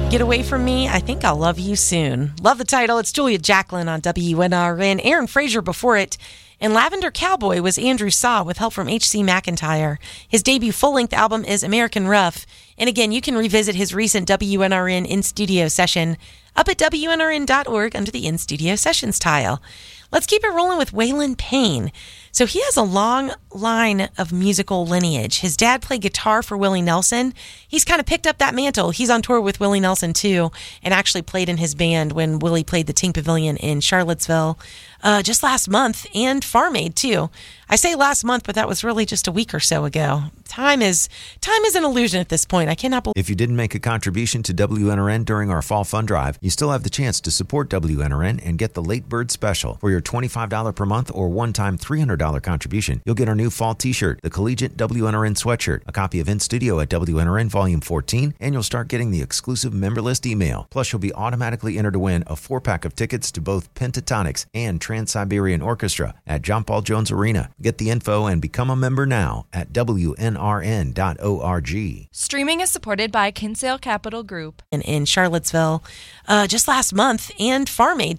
Get Away From Me, I Think I'll Love You Soon. Love the title. It's Julia Jacqueline on WNRN. Aaron Fraser before it. And Lavender Cowboy was Andrew Saw with help from H.C. McIntyre. His debut full-length album is American Rough. And again, you can revisit his recent WNRN in-studio session up at WNRN.org under the in-studio sessions tile. Let's keep it rolling with Waylon Payne. So he has a long line of musical lineage. His dad played guitar for Willie Nelson. He's kind of picked up that mantle. He's on tour with Willie Nelson too, and actually played in his band when Willie played the Tink Pavilion in Charlottesville just last month, and Farm Aid too. I say last month, but that was really just a week or so ago. Time is an illusion at this point. I cannot believe. If you didn't make a contribution to WNRN during our fall fund drive, you still have the chance to support WNRN and get the late bird special. For your $25 per month or one-time $300 contribution, you'll get our new fall t-shirt, the Collegiate WNRN sweatshirt, a copy of In Studio at WNRN Volume 14, and you'll start getting the exclusive member list email. Plus, you'll be automatically entered to win a 4-pack of tickets to both Pentatonics and Trans-Siberian Orchestra at John Paul Jones Arena. Get the info and become a member now at WNRN.org. Streaming is supported by Kinsale Capital Group. In Charlottesville just last month, and Farm Aid